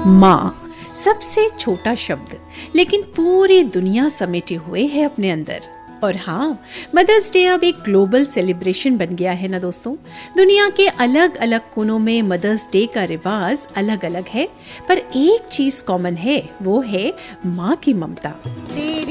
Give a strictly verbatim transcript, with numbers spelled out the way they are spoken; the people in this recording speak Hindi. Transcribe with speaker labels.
Speaker 1: माँ, सबसे छोटा शब्द लेकिन पूरी दुनिया समेटे हुए है अपने अंदर। और हाँ, मदर्स डे अब एक ग्लोबल सेलिब्रेशन बन गया है ना दोस्तों। दुनिया के अलग अलग कोनों में मदर्स डे का रिवाज अलग अलग है, पर एक चीज कॉमन है, वो है माँ की ममता।